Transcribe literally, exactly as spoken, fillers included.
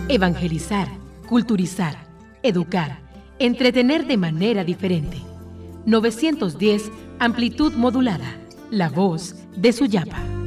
Evangelizar, culturizar, educar, entretener de manera diferente. novecientos diez, amplitud modulada. La voz de Suyapa.